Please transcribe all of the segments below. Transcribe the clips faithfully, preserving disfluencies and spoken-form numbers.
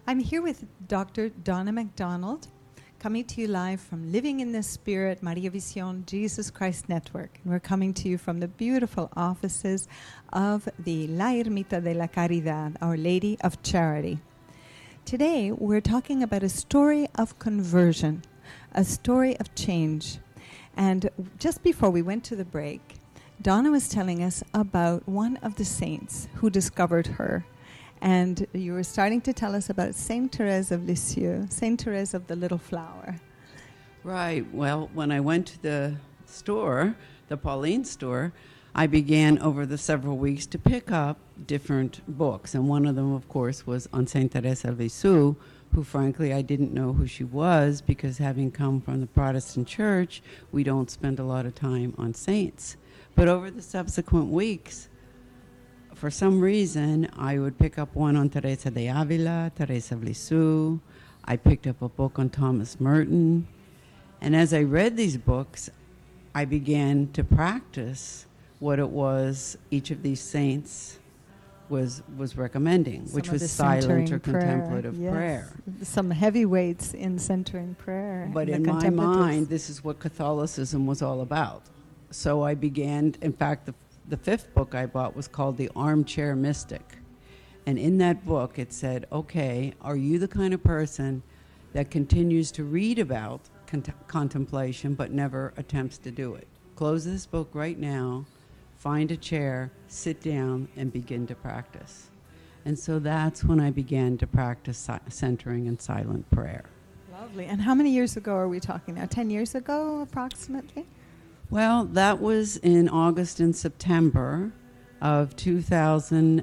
I'm here with Doctor Donna McDonald, coming to you live from Living in the Spirit, Maria Visión, Jesus Christ Network. And we're coming to you from the beautiful offices of the La Ermita de la Caridad, Our Lady of Charity. Today, we're talking about a story of conversion, a story of change. And just before we went to the break, Donna was telling us about one of the saints who discovered her. And you were starting to tell us about Saint Therese of Lisieux, Saint Therese of the Little Flower. Right. Well, when I went to the store, the Pauline store, I began over the several weeks to pick up different books. And one of them, of course, was on Saint Therese of Lisieux, who, frankly, I didn't know who she was because having come from the Protestant church, we don't spend a lot of time on saints. But over the subsequent weeks, for some reason, I would pick up one on Teresa de Avila, Teresa of Lisieux. I picked up a book on Thomas Merton. And as I read these books, I began to practice what it was each of these saints was was recommending, Some which of was the silent centering or contemplative yes. prayer. Some heavyweights in centering prayer. But the in my contemplatives. mind, this is what Catholicism was all about. So I began, in fact, the The fifth book I bought was called The Armchair Mystic. And in that book, it said, okay, are you the kind of person that continues to read about cont- contemplation but never attempts to do it? Close this book right now, find a chair, sit down, and begin to practice. And so that's when I began to practice si- centering and silent prayer. Lovely. And how many years ago are we talking now? Ten years ago, approximately? Well, that was in August and September of two thousand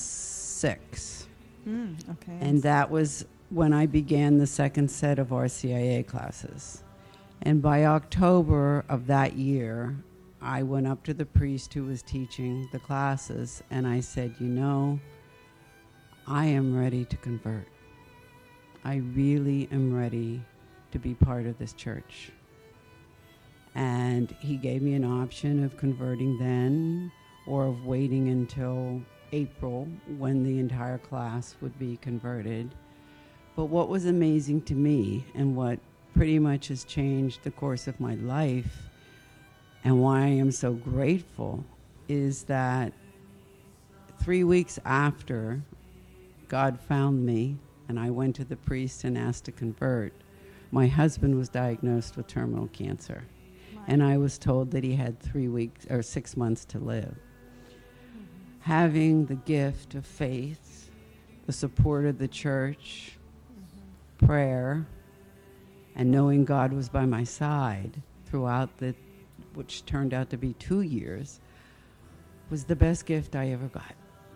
six. Mm, okay. And that was when I began the second set of R C I A classes. And by October of that year, I went up to the priest who was teaching the classes and I said, you know, I am ready to convert. I really am ready to be part of this church. And he gave me an option of converting then or of waiting until April when the entire class would be converted. But what was amazing to me and what pretty much has changed the course of my life and why I am so grateful is that three weeks after God found me and I went to the priest and asked to convert, my husband was diagnosed with terminal cancer. And I was told that he had three weeks or six months to live. Mm-hmm. Having the gift of faith, the support of the church, mm-hmm. prayer, and knowing God was by my side throughout the, which turned out to be two years, was the best gift I ever got.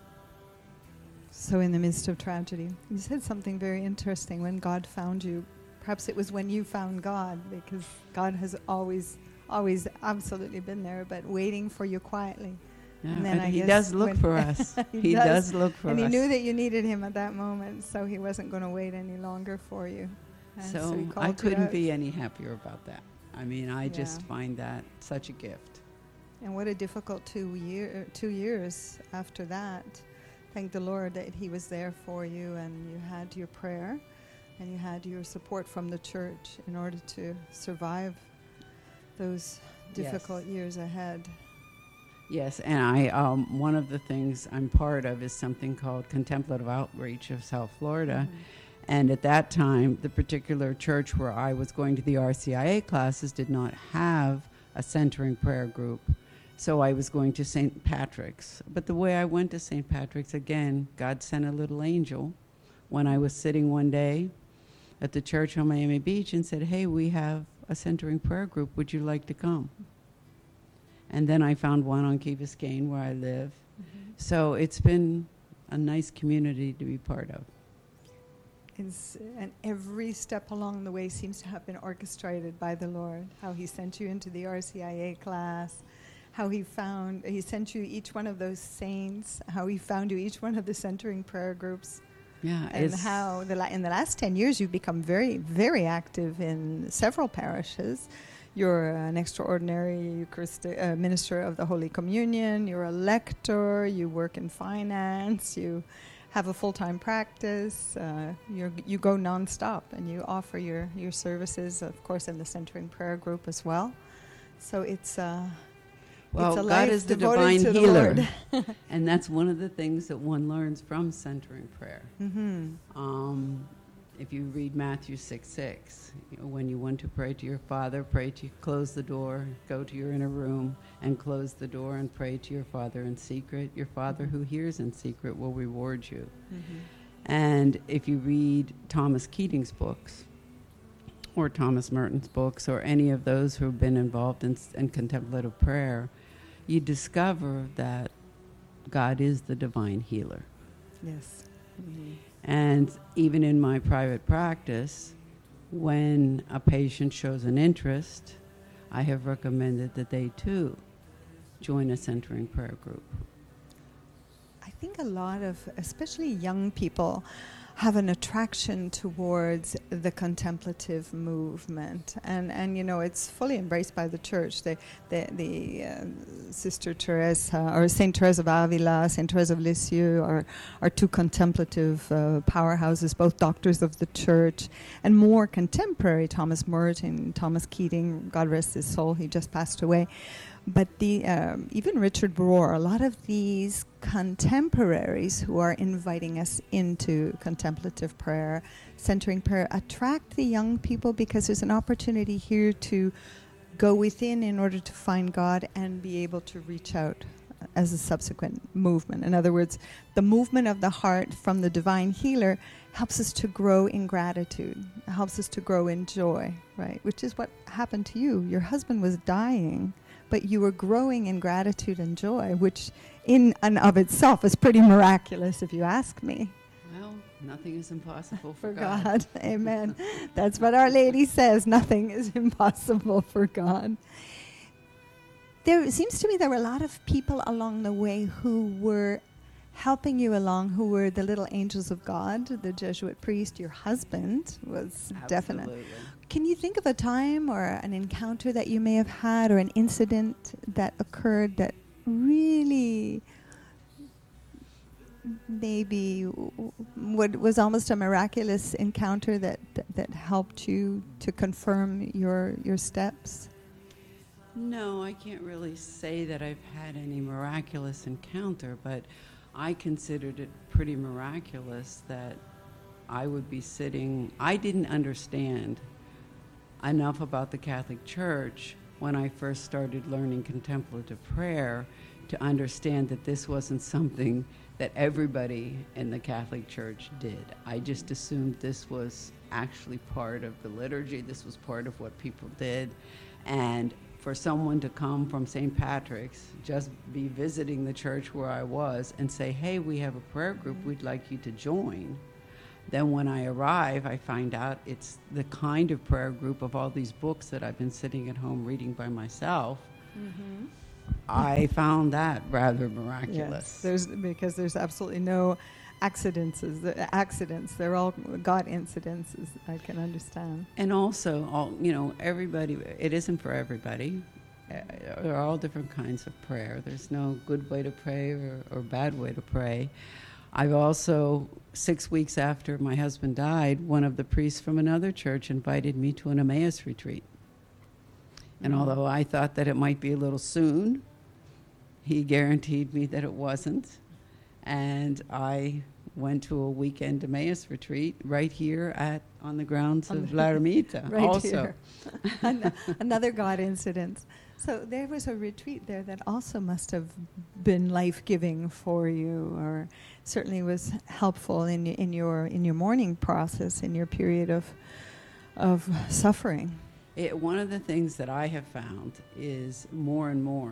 So in the midst of tragedy, you said something very interesting. When God found you, perhaps it was when you found God, because God has always always absolutely been there, but waiting for you quietly. Yeah, and then and I he guess does look when for us. he, he does, does look for and us. And he knew that you needed him at that moment, so he wasn't going to wait any longer for you. And so so he called I you couldn't out. be any happier about that. I mean, I Yeah. just find that such a gift. And what a difficult two year, two years after that. Thank the Lord that he was there for you, and you had your prayer, and you had your support from the church in order to survive those difficult Yes. years ahead. Yes, and I um, one of the things I'm part of is something called Contemplative Outreach of South Florida. Mm-hmm. And at that time, the particular church where I was going to the R C I A classes did not have a centering prayer group. So I was going to Saint Patrick's. But the way I went to Saint Patrick's, again, God sent a little angel when I was sitting one day at the church on Miami Beach and said, hey, we have a centering prayer group. Would you like to come? And then I found one on Key Biscayne where I live. Mm-hmm. So it's been a nice community to be part of. It's, and every step along the way seems to have been orchestrated by the Lord. How he sent you into the R C I A class, how he found, he sent you each one of those saints, how he found you each one of the centering prayer groups. Yeah, and it's how the la- in the last ten years you've become very, very active in several parishes. You're an extraordinary Eucharistic uh, minister of the Holy Communion. You're a lector. You work in finance. You have a full-time practice. Uh, you're, you go nonstop, and you offer your, your services, of course, in the Centering Prayer Group as well. So it's uh, Well, it's a God life is the devoted divine to the healer. Lord. And that's one of the things that one learns from centering prayer. Mm-hmm. Um, if you read Matthew six six, you know, when you want to pray to your Father, pray to close the door, go to your inner room and close the door and pray to your Father in secret. Your Father Mm-hmm. who hears in secret will reward you. Mm-hmm. And if you read Thomas Keating's books, or Thomas Merton's books, or any of those who have been involved in, in contemplative prayer, you discover that God is the divine healer. Yes. Mm-hmm. And even in my private practice, when a patient shows an interest, I have recommended that they too join a centering prayer group. I think a lot of, especially young people, have an attraction towards the contemplative movement, and and you know it's fully embraced by the church. The the, the uh, Sister Teresa or Saint Therese of Avila, Saint Therese of Lisieux are are two contemplative uh, powerhouses, both doctors of the church, and more contemporary Thomas Merton, Thomas Keating, God rest his soul, he just passed away. But the um, even Richard Rohr, a lot of these contemporaries who are inviting us into contemplative prayer, centering prayer, attract the young people because there's an opportunity here to go within in order to find God and be able to reach out as a subsequent movement. In other words, the movement of the heart from the divine healer helps us to grow in gratitude, helps us to grow in joy, right? Which is what happened to you. Your husband was dying, but you were growing in gratitude and joy, which in and of itself is pretty miraculous, if you ask me. Well, nothing is impossible for, For God. God. Amen. That's what Our Lady says. Nothing is impossible for God. There it seems to me there were a lot of people along the way who were helping you along, who were the little angels of God, the Jesuit priest. Your husband was definite. Absolutely. Can you think of a time or an encounter that you may have had or an incident that occurred that really maybe w- w- was almost a miraculous encounter that, that, that helped you to confirm your your steps? No, I can't really say that I've had any miraculous encounter, but I considered it pretty miraculous that I would be sitting. I didn't understand enough about the Catholic Church when I first started learning contemplative prayer to understand that this wasn't something that everybody in the Catholic Church did. I just assumed this was actually part of the liturgy. This was part of what people did. And for someone to come from Saint Patrick's, just be visiting the church where I was and say, hey, we have a prayer group, we'd like you to join. Then when I arrive, I find out it's the kind of prayer group of all these books that I've been sitting at home reading by myself. Mm-hmm. I found that rather Yes, miraculous. there's because there's absolutely no accidents. The accidents, they're all God incidences. I can understand. And also, all, you know, everybody, it isn't for everybody. Uh, there are all different kinds of prayer. There's no good way to pray or, or bad way to pray. I've also, six weeks after my husband died, one of the priests from another church invited me to an Emmaus retreat. And Mm. although I thought that it might be a little soon, he guaranteed me that it wasn't. And I went to a weekend Emmaus retreat right here at on the grounds On of the- La Ermita. Right also. here. An- Another God incident. So there was a retreat there that also must have been life-giving for you, or certainly was helpful in y- in your in your mourning process, in your period of of suffering. It, one of the things that I have found is more and more,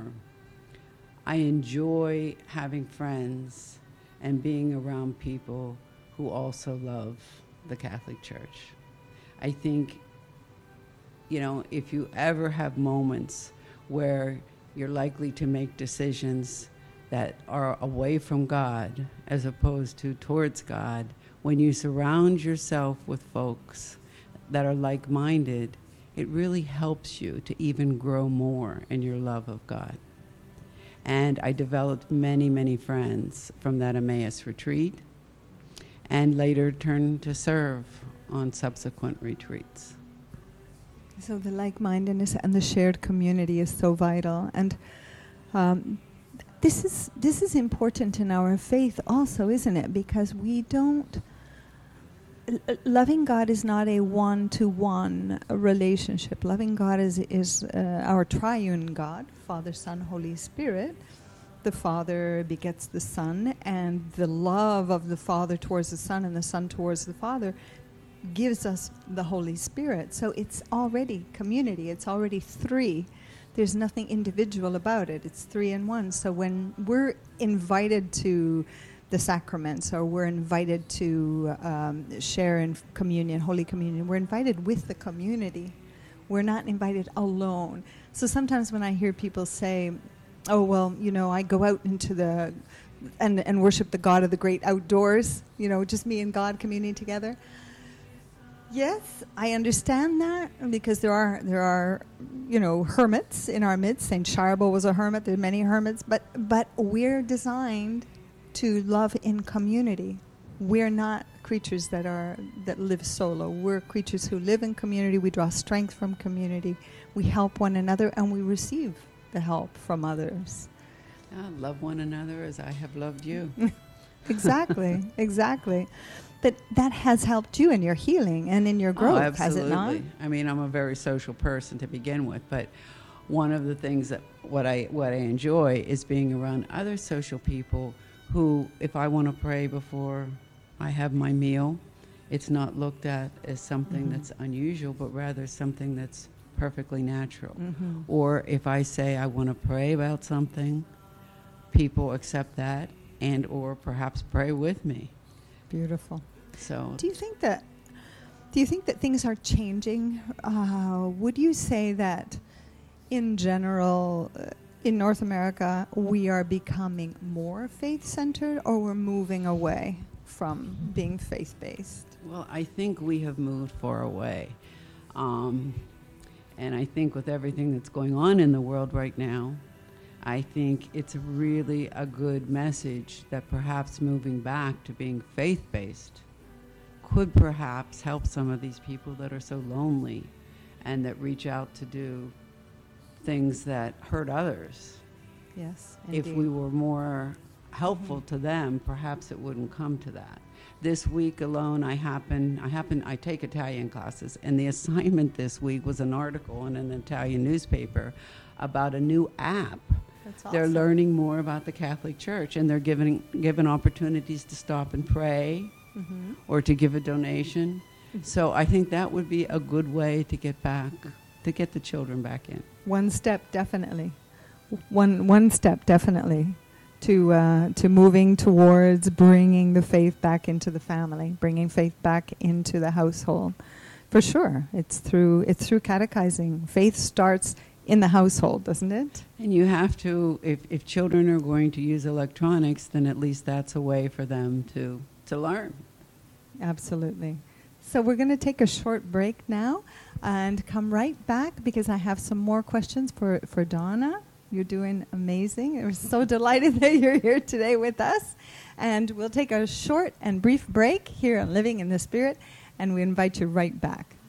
I enjoy having friends and being around people who also love the Catholic Church. I think, you know, if you ever have moments where you're likely to make decisions that are away from God as opposed to towards God, when you surround yourself with folks that are like-minded, it really helps you to even grow more in your love of God. And I developed many, many friends from that Emmaus retreat. and later turned to serve on subsequent retreats. So the like-mindedness and the shared community is so vital, and um, this is this is important in our faith also, isn't it? Because we don't. L- loving God is not a one-to-one relationship. Loving God is is uh, our triune God, Father, Son, Holy Spirit. The Father begets the Son, and the love of the Father towards the Son and the Son towards the Father gives us the Holy Spirit. So it's already community. It's already three. There's nothing individual about it. It's three in one. So when we're invited to the sacraments, or we're invited to um, share in communion, Holy Communion, we're invited with the community. We're not invited alone. So sometimes when I hear people say, oh, well, you know, I go out into the, and, and worship the God of the great outdoors, you know, just me and God communing together. Yes, I understand that, because there are, there are, you know, hermits in our midst. Saint Charbel was a hermit. There are many hermits, but but we're designed to love in community. We're not creatures that are that live solo. We're creatures who live in community. We draw strength from community. We help one another, and we receive the help from others. Yeah, love one another as I have loved you. Exactly, exactly. But that has helped you in your healing and in your growth, oh, has it not? absolutely. I mean, I'm a very social person to begin with, but one of the things that what I what I enjoy is being around other social people who, if I want to pray before I have my meal, it's not looked at as something mm-hmm. that's unusual, but rather something that's perfectly natural. Mm-hmm. Or if I say I want to pray about something, people accept that and or perhaps pray with me. Beautiful. So, do you think that do you think that things are changing? Uh, would you say that, in general, uh, in North America, we are becoming more faith-centered, or we're moving away from being faith-based? Well, I think we have moved far away, um, and I think with everything that's going on in the world right now, I think it's really a good message that perhaps moving back to being faith-based could perhaps help some of these people that are so lonely and that reach out to do things that hurt others. Yes, indeed. If we were more helpful mm-hmm. to them, perhaps it wouldn't come to that. This week alone, I happen, I happen, I take Italian classes, and the assignment this week was an article in an Italian newspaper about a new app. That's awesome. They're learning more about the Catholic Church, and they're given given opportunities to stop and pray mm-hmm. or to give a donation. Mm-hmm. So I think that would be a good way to get back, to get the children back in. One step, definitely. One one step, definitely, to uh, to moving towards bringing the faith back into the family, bringing faith back into the household. For sure, it's through it's through catechizing. Faith starts in the household, doesn't it? And you have to, if, if children are going to use electronics, then at least that's a way for them to, to learn. Absolutely. So we're going to take a short break now and come right back, because I have some more questions for, for Donna. You're doing amazing. We're so delighted that you're here today with us. And we'll take a short and brief break here on Living in the Spirit, and we invite you right back.